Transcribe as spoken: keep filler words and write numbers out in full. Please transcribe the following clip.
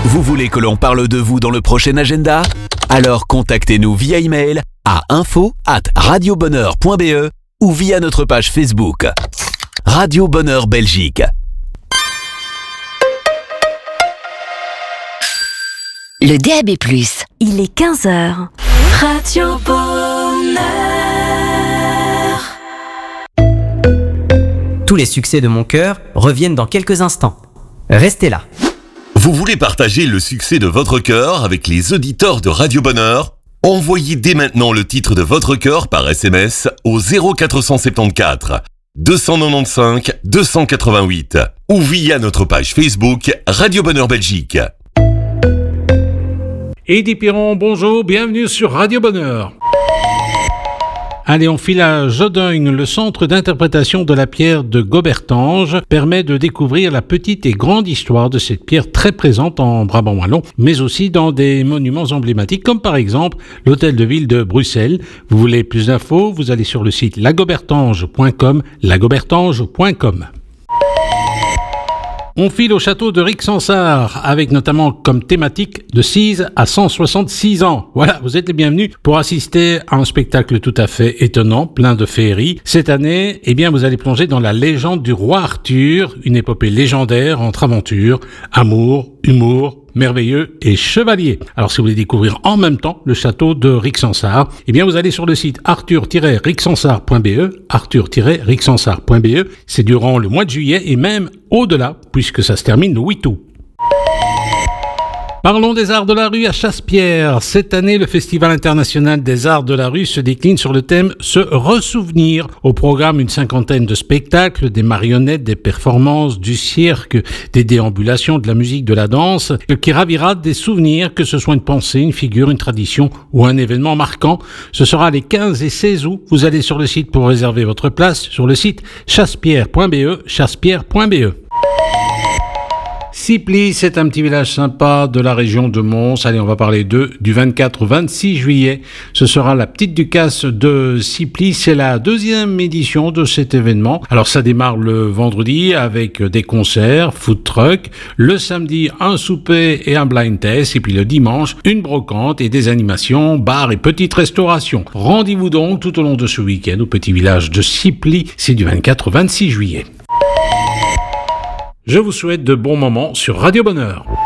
Vous voulez que l'on parle de vous dans le prochain agenda? Alors contactez-nous via email à info arobase radiobonheur point b e ou via notre page Facebook. Radio Bonheur Belgique. Le D A B plus. Il est quinze heures. Radio Bonheur. Tous les succès de mon cœur reviennent dans quelques instants. Restez là. Vous voulez partager le succès de votre cœur avec les auditeurs de Radio Bonheur? Envoyez dès maintenant le titre de votre cœur par S M S au zéro quatre cent soixante-quatorze deux cent quatre-vingt-quinze deux cent quatre-vingt-huit ou via notre page Facebook Radio Bonheur Belgique. Eddy Piron, bonjour, bienvenue sur Radio Bonheur. Allez, on file à Jodogne. Le centre d'interprétation de la pierre de Gobertange permet de découvrir la petite et grande histoire de cette pierre très présente en Brabant wallon, mais aussi dans des monuments emblématiques comme par exemple l'hôtel de ville de Bruxelles. Vous voulez plus d'infos? Vous allez sur le site lagobertange point com, lagobertange point com. On file au château de Rixensart avec notamment comme thématique de six à cent soixante-six ans. Voilà, vous êtes les bienvenus pour assister à un spectacle tout à fait étonnant, plein de féerie. Cette année, eh bien, vous allez plonger dans la légende du roi Arthur, une épopée légendaire entre aventure, amour, humour, merveilleux et chevalier. Alors si vous voulez découvrir en même temps le château de Rixensart, eh bien vous allez sur le site arthur tiret rixensart point b e, arthur tiret rixensart point b e. C'est durant le mois de juillet et même au-delà, puisque ça se termine le huit août. Parlons des arts de la rue à Chassepierre. Cette année, le Festival international des arts de la rue se décline sur le thème « Se ressouvenir ». Au programme, une cinquantaine de spectacles, des marionnettes, des performances, du cirque, des déambulations, de la musique, de la danse, qui ravira des souvenirs, que ce soit une pensée, une figure, une tradition ou un événement marquant. Ce sera les quinze et seize août. Vous allez sur le site pour réserver votre place, sur le site chassepierre point b e, chassepierre point b e. Ciply, c'est un petit village sympa de la région de Mons. Allez, on va parler d'eux du vingt-quatre au vingt-six juillet. Ce sera la petite Ducasse de Ciply. C'est la deuxième édition de cet événement. Alors, ça démarre le vendredi avec des concerts, food truck. Le samedi, un souper et un blind test. Et puis le dimanche, une brocante et des animations, bars et petites restaurations. Rendez-vous donc tout au long de ce week-end au petit village de Ciply. C'est du vingt-quatre au vingt-six juillet. Je vous souhaite de bons moments sur Radio Bonheur.